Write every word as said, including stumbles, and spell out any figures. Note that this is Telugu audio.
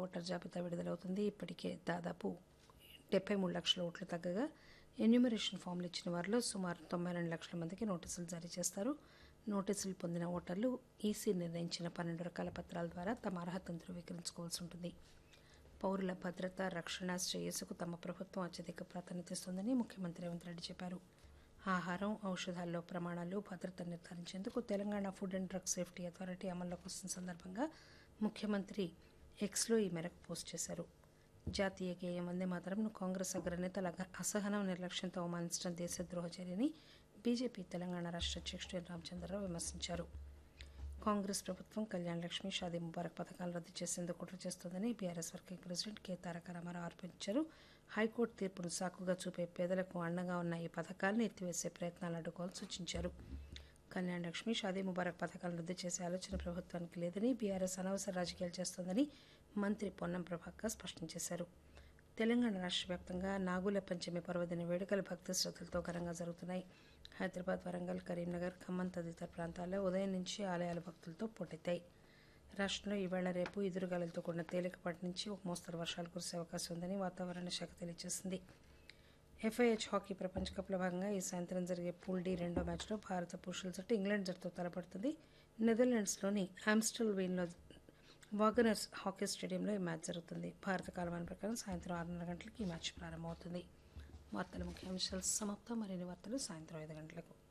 ఓటర్ జాబితా విడుదలవుతుంది. ఇప్పటికే దాదాపు డెబ్బై మూడు లక్షల ఓట్లు తగ్గగా ఎన్యూమరేషన్ ఫామ్లు ఇచ్చిన వారిలో సుమారు తొంభై రెండు లక్షల మందికి నోటీసులు జారీ చేస్తారు. నోటీసులు పొందిన ఓటర్లు ఈసీ నిర్ణయించిన పన్నెండు రకాల పత్రాల ద్వారా తమ అర్హతను ధృవీకరించుకోవాల్సి ఉంటుంది. పౌరుల భద్రత, రక్షణ, శ్రేయస్సుకు తమ ప్రభుత్వం అత్యధిక ప్రాధాన్యతనిస్తోందని ముఖ్యమంత్రి రేవంత్ రెడ్డి చెప్పారు. ఆహారం, ఔషధాల్లో ప్రమాణాలు, భద్రతను నిర్ధారించేందుకు Telangana food and drug safety authority అమల్లోకి వస్తున్న సందర్భంగా ముఖ్యమంత్రి ఎక్స్లో ఈ మేరకు పోస్ట్ చేశారు. జాతీయ గేయం వందే మాతరంను కాంగ్రెస్ అగ్రనేతల అసహనం, నిర్లక్ష్యంతో అవమానించడం దేశద్రోహ చర్యని బీజేపీ తెలంగాణ రాష్ట్ర అధ్యక్షుడు ఎన్ రామచంద్రరావు విమర్శించారు. కాంగ్రెస్ ప్రభుత్వం కళ్యాణ్ లక్ష్మి, షాదీ ముబారక్ పథకాలను రద్దు చేసేందుకు కుట్ర చేస్తోందని బీఆర్ఎస్ వర్కింగ్ ప్రెసిడెంట్ కె తారక రామారావు ఆరోపించారు. హైకోర్టు తీర్పును సాకుగా చూపే పేదలకు అండగా ఉన్న ఈ పథకాలను ఎత్తివేసే ప్రయత్నాలను అడ్డుకోవాలని సూచించారు. కళ్యాణ్ లక్ష్మి, షాదీ ముబారక్ పథకాలను రద్దు చేసే ఆలోచన ప్రభుత్వానికి లేదని, బీఆర్ఎస్ అనవసర రాజకీయాలు చేస్తోందని మంత్రి పొన్నం ప్రభాకర్ స్పష్టం చేశారు. తెలంగాణ రాష్ట్ర వ్యాప్తంగా నాగుల పంచమి పర్వదిన వేడుకలు భక్తి శ్రద్ధలతో ఘనంగా జరుగుతున్నాయి. హైదరాబాద్, వరంగల్, కరీంనగర్, ఖమ్మం తదితర ప్రాంతాల్లో ఉదయం నుంచి ఆలయాలు భక్తులతో పోటెత్తాయి. రాష్ట్రంలో ఈవేళ రేపు ఎదురుగాలులతో కూడిన తేలికపాటి నుంచి ఒక మోస్తరు వర్షాలు కురిసే అవకాశం ఉందని వాతావరణ శాఖ తెలియజేసింది. ఎఫ్ఐహెచ్ హాకీ ప్రపంచ కప్లో భాగంగా ఈ సాయంత్రం జరిగే పూల్ డి రెండో మ్యాచ్లో భారత పురుషుల జట్టు ఇంగ్లాండ్ జట్టుతో తలపడుతుంది. నెదర్లాండ్స్లోని ఆమ్స్టెల్వేన్లో వాగనర్స్ హాకీ స్టేడియంలో ఈ మ్యాచ్ జరుగుతుంది. భారత కాలమానం ప్రకారం సాయంత్రం ఆరున్నర గంటలకు ఈ మ్యాచ్ ప్రారంభమవుతుంది. వార్తల ముఖ్యాంశాలు సమాప్తం. మరిన్ని వార్తలు సాయంత్రం ఐదు గంటలకు.